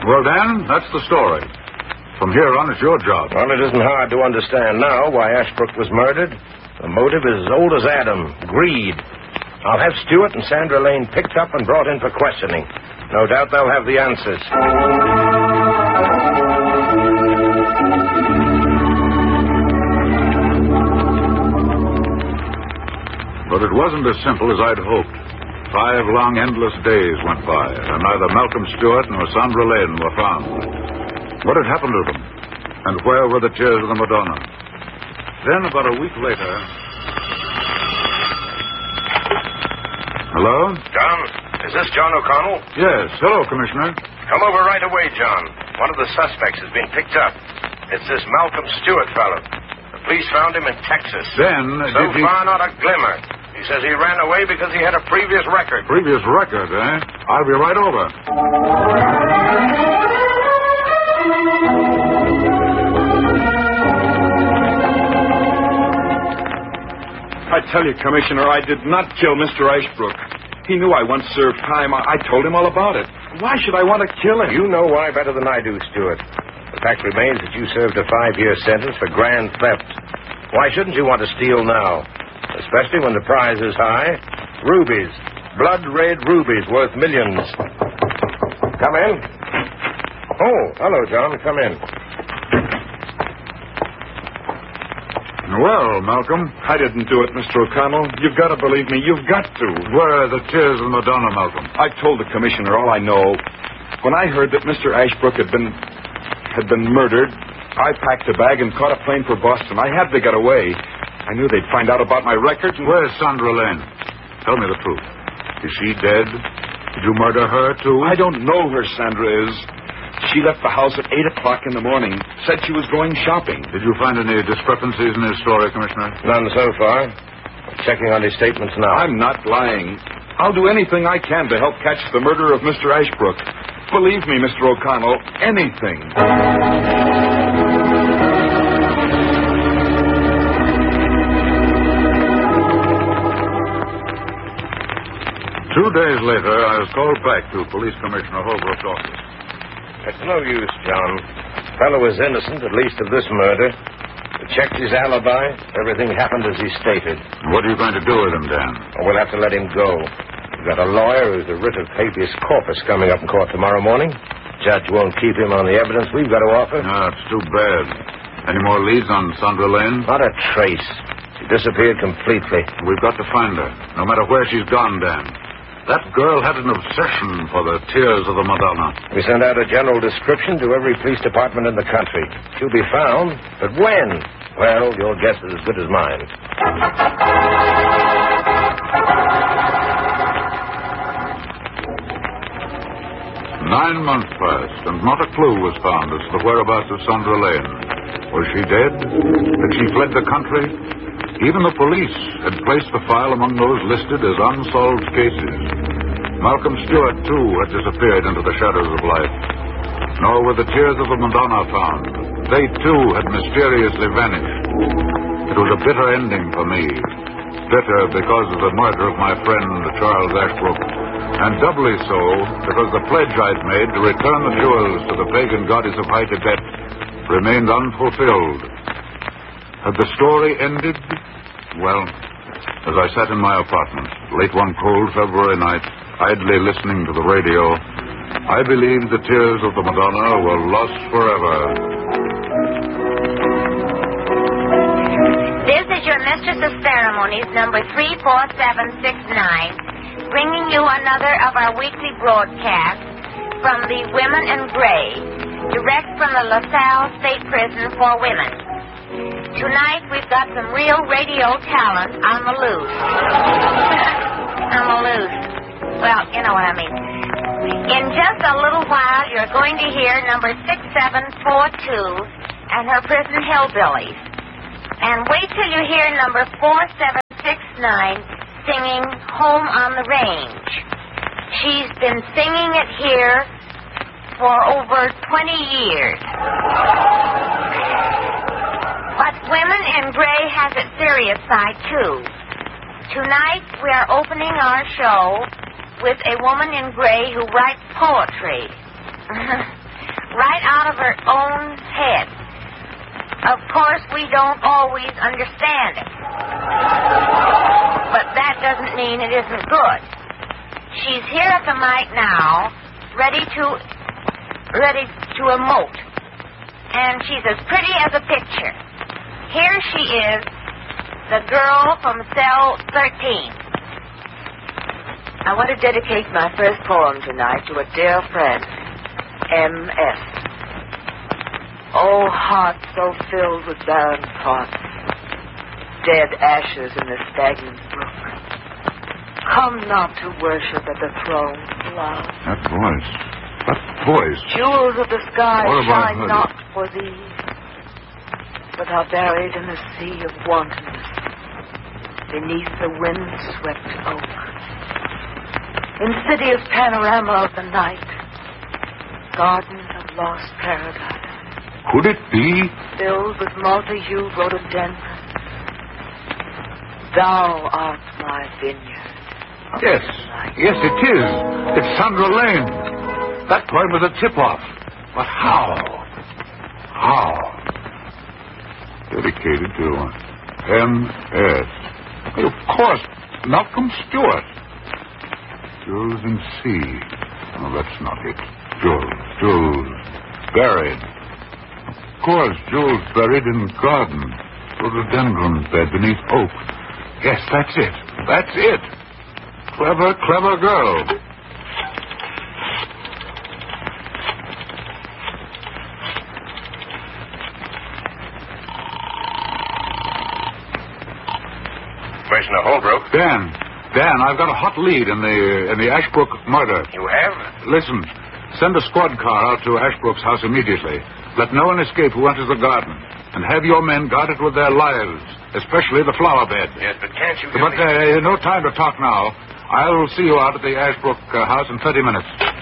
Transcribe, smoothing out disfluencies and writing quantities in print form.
Well, Dan, that's the story. From here on, it's your job. Well, it isn't hard to understand now why Ashbrook was murdered. The motive is as old as Adam, greed. I'll have Stewart and Sandra Lane picked up and brought in for questioning. No doubt they'll have the answers. But it wasn't as simple as I'd hoped. 5 long, endless days went by, and neither Malcolm Stewart nor Sandra Lane were found. What had happened to them? And where were the tears of the Madonna? Then, about a week later... Hello? John, is this John O'Connell? Yes. Hello, Commissioner. Come over right away, John. One of the suspects has been picked up. It's this Malcolm Stewart fellow. The police found him in Texas. Then, so far, not a glimmer. He says he ran away because he had a previous record. Previous record, eh? I'll be right over. I tell you, Commissioner, I did not kill Mr. Ashbrook. He knew I once served time. I told him all about it. Why should I want to kill him? You know why better than I do, Stewart. The fact remains that you served a 5-year sentence for grand theft. Why shouldn't you want to steal now? Especially when the prize is high. Rubies. Blood-red rubies worth millions. Come in. Oh, hello, John. Come in. Well, Malcolm. I didn't do it, Mr. O'Connell. You've got to believe me. You've got to. Where are the tears of the Madonna, Malcolm? I told the Commissioner all I know. When I heard that Mr. Ashbrook had been murdered, I packed a bag and caught a plane for Boston. I had to get away. I knew they'd find out about my record. Where's Sandra Lane? Tell me the truth. Is she dead? Did you murder her, too? I don't know where Sandra is. She left the house at 8 o'clock in the morning. Said she was going shopping. Did you find any discrepancies in his story, Commissioner? None so far. I'm checking on his statements now. I'm not lying. I'll do anything I can to help catch the murderer of Mr. Ashbrook. Believe me, Mr. O'Connell, anything. 2 days later, I was called back to Police Commissioner Holbrook's office. It's no use, John. The fellow is innocent, at least of this murder. We checked his alibi. Everything happened as he stated. What are you going to do with him, Dan? We'll have to let him go. We've got a lawyer who's a writ of habeas corpus coming up in court tomorrow morning. Judge won't keep him on the evidence we've got to offer. No, it's too bad. Any more leads on Sandra Lane? Not a trace. She disappeared completely. We've got to find her, no matter where she's gone, Dan. That girl had an obsession for the tears of the Madonna. We sent out a general description to every police department in the country. She'll be found, but when? Well, your guess is as good as mine. 9 months passed, and not a clue was found as to the whereabouts of Sandra Lane. Was she dead? Had she fled the country? Even the police had placed the file among those listed as unsolved cases. Malcolm Stewart, too, had disappeared into the shadows of life. Nor were the tears of the Madonna found. They, too, had mysteriously vanished. It was a bitter ending for me. Bitter because of the murder of my friend, Charles Ashbrook, and doubly so because the pledge I'd made to return the jewels to the pagan goddess of High Tibet remained unfulfilled. Had the story ended? Well, as I sat in my apartment, late one cold February night, idly listening to the radio, I believed the tears of the Madonna were lost forever. This is your Mistress of Ceremonies, number 34769, bringing you another of our weekly broadcasts from the Women in Gray, direct from the LaSalle State Prison for Women. Tonight, we've got some real radio talent on the loose. On the loose. Well, you know what I mean. In just a little while, you're going to hear number 6742 and her Prison Hillbillies. And wait till you hear number 4769 singing Home on the Range. She's been singing it here for over 20 years. But Women in Gray has its serious side, too. Tonight, we are opening our show with a woman in gray who writes poetry. right out of her own head. Of course, we don't always understand it. But that doesn't mean it isn't good. She's here at the mic now, ready to emote. And she's as pretty as a picture. Here she is, the girl from cell 13. I want to dedicate my first poem tonight to a dear friend, M.S. Oh, heart so filled with barren thoughts, dead ashes in the stagnant brook. Come not to worship at the throne, love. That voice. That voice. Jewels of the sky What have I shine heard? not for thee, but are buried in the sea of wantonness, beneath the wind-swept oak. Insidious panorama of the night, garden of lost paradise, Could it be? filled with multi-hued rhododendron. Thou art my vineyard. Yes. Yes, it is. It's Sandra Lane. That poem was a tip-off. But how? How? Dedicated to M.S. Of course, Malcolm Stewart. Jules in sea. No, that's not it. Jules. Buried. Of course, Jules buried in garden. Rhododendron bed beneath oak. Yes, that's it. That's it. Clever, clever girl. Commissioner Holbrook. Dan, I've got a hot lead in the Ashbrook murder. You have? Listen, send a squad car out to Ashbrook's house immediately. Let no one escape who enters the garden. And have your men guard it with their lives, especially the flower bed. Yes, but can't you... But no time to talk now. I'll see you out at the Ashbrook house in 30 minutes.